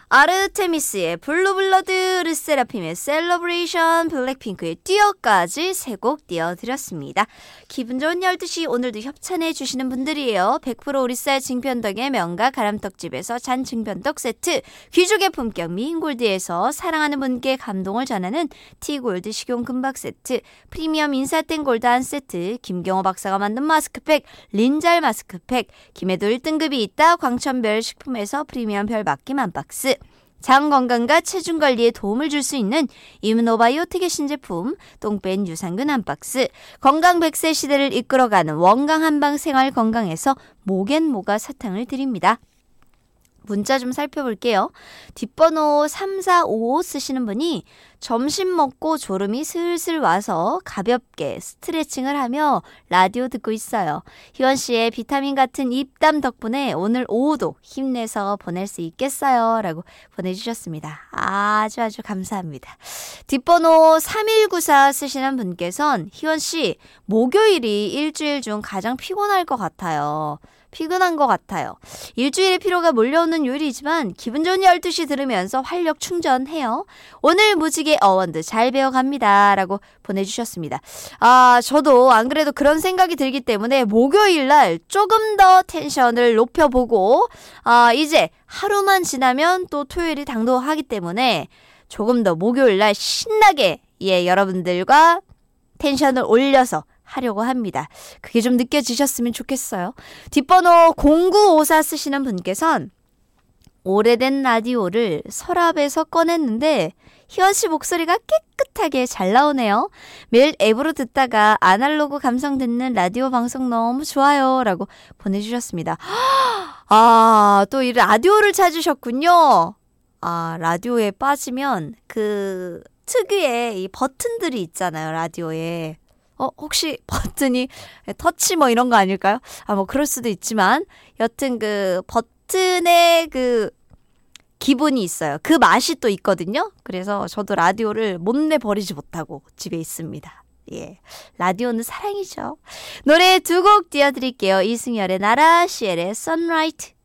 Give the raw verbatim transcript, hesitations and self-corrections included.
아르테미스의 블루블러드, 르세라핌의 셀러브레이션, 블랙핑크의 뛰어까지 세 곡 띄워드렸습니다. 기분 좋은 열두 시 오늘도 협찬해 주시는 분들이에요. 백 퍼센트 오리쌀 징변덕의 명가 가람떡집에서 잔 징변떡 세트, 귀족의 품격 미인골드에서 사랑하는 분께 감동을 전하는 티골드 식용 금박 세트, 프리미엄 인사땡 골드 한 세트, 김경호 박사가 만든 마스크팩 린잘 마스크팩, 김해도 일 등급이 있다 광천별 식품에서 프리미엄 별받김 한 박스, 장 건강과 체중 관리에 도움을 줄 수 있는 이므노바이오틱의 신제품 똥뺀 유산균 한 박스, 건강 백 세 시대를 이끌어가는 원강 한방 생활 건강에서 모겐모가 사탕을 드립니다. 문자 좀 살펴볼게요. 뒷번호 삼사오오 쓰시는 분이 점심 먹고 졸음이 슬슬 와서 가볍게 스트레칭을 하며 라디오 듣고 있어요. 희원 씨의 비타민 같은 입담 덕분에 오늘 오후도 힘내서 보낼 수 있겠어요. 라고 보내주셨습니다. 아주 아주 감사합니다. 뒷번호 삼일구사 쓰시는 분께선 희원 씨, 목요일이 일주일 중 가장 피곤할 것 같아요. 피곤한 것 같아요. 일주일의 피로가 몰려오는 요일이지만 기분 좋은 열두 시 들으면서 활력 충전해요. 오늘 무지개 어원드 잘 배워갑니다. 라고 보내주셨습니다. 아, 저도 안 그래도 그런 생각이 들기 때문에 목요일날 조금 더 텐션을 높여보고, 아, 이제 하루만 지나면 또 토요일이 당도하기 때문에 조금 더 목요일날 신나게, 예, 여러분들과 텐션을 올려서 하려고 합니다. 그게 좀 느껴지셨으면 좋겠어요. 뒷번호 공구오사 쓰시는 분께선 오래된 라디오를 서랍에서 꺼냈는데 희원 씨 목소리가 깨끗하게 잘 나오네요. 매일 앱으로 듣다가 아날로그 감성 듣는 라디오 방송 너무 좋아요. 라고 보내주셨습니다. 아, 또 이 라디오를 찾으셨군요. 아, 라디오에 빠지면 그 특유의 이 버튼들이 있잖아요. 라디오에. 어, 혹시 버튼이 터치 뭐 이런 거 아닐까요? 아, 뭐 그럴 수도 있지만 여튼 그 버튼의 그 기분이 있어요. 그 맛이 또 있거든요. 그래서 저도 라디오를 못 내버리지 못하고 집에 있습니다. 예, 라디오는 사랑이죠. 노래 두 곡 띄워드릴게요. 이승열의 나라, 시엘의 선라이트.